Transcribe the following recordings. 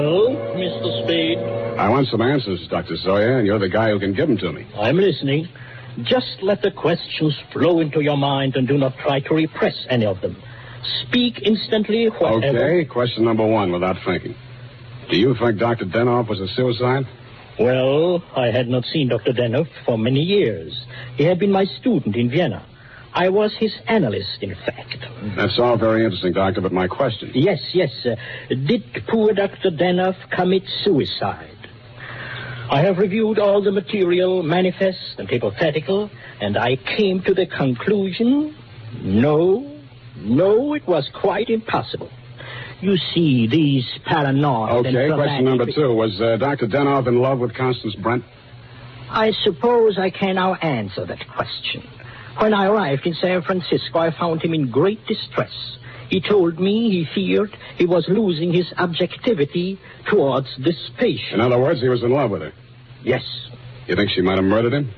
Hello, Mr. Spade. I want some answers, Dr. Sawyer, and you're the guy who can give them to me. I'm listening. Just let the questions flow into your mind and do not try to repress any of them. Speak instantly, whatever. Okay, question number one, without thinking. Do you think Dr. Denoff was a suicide? Well, I had not seen Dr. Denoff for many years. He had been my student in Vienna. I was his analyst, in fact. That's all very interesting, Doctor, but my question... Yes. Did poor Dr. Denoff commit suicide? I have reviewed all the material, manifest and hypothetical, and I came to the conclusion, no, it was quite impossible. You see, these paranoid... Okay, question number two. Was Dr. Denoff in love with Constance Brent? I suppose I can now answer that question. When I arrived in San Francisco, I found him in great distress. He told me he feared he was losing his objectivity towards this patient. In other words, he was in love with her? Yes. You think she might have murdered him?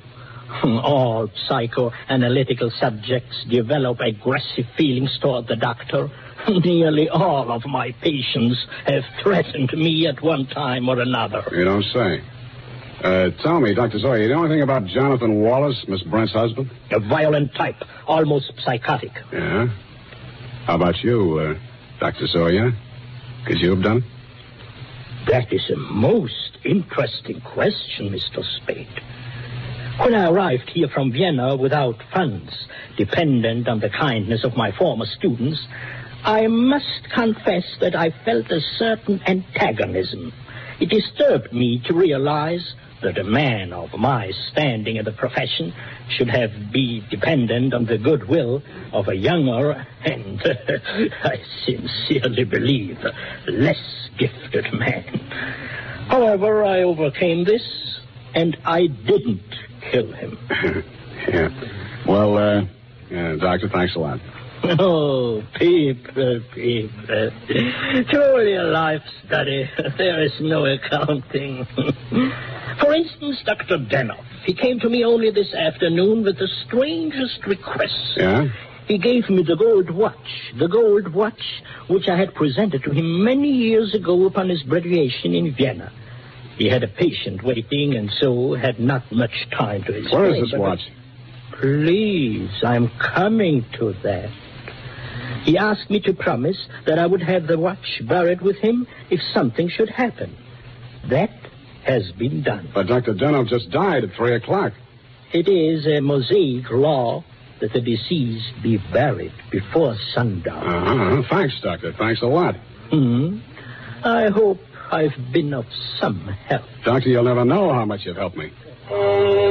All psychoanalytical subjects develop aggressive feelings toward the doctor. Nearly all of my patients have threatened me at one time or another. You don't say. Tell me, Dr. Sawyer, you know anything about Jonathan Wallace, Miss Brent's husband? A violent type, almost psychotic. Yeah? How about you, Dr. Sawyer? Could you have done it? That is a most interesting question, Mr. Spade. When I arrived here from Vienna without funds, dependent on the kindness of my former students, I must confess that I felt a certain antagonism. It disturbed me to realize that a man of my standing in the profession should be dependent on the goodwill of a younger and, I sincerely believe, less gifted man. However, I overcame this, and I didn't kill him. Yeah. Well, Doctor, thanks a lot. Oh, people. Truly a life study. There is no accounting. For instance, Dr. Denoff. He came to me only this afternoon with the strangest request. Yeah? He gave me the gold watch which I had presented to him many years ago upon his graduation in Vienna. He had a patient waiting and so had not much time to explain. Where is this watch? Please, I'm coming to that. He asked me to promise that I would have the watch buried with him if something should happen. That has been done. But Dr. Denoff just died at 3 o'clock. It is a Mosaic law that the deceased be buried before sundown. Thanks, Doctor. Thanks a lot. I hope I've been of some help. Doctor, you'll never know how much you've helped me.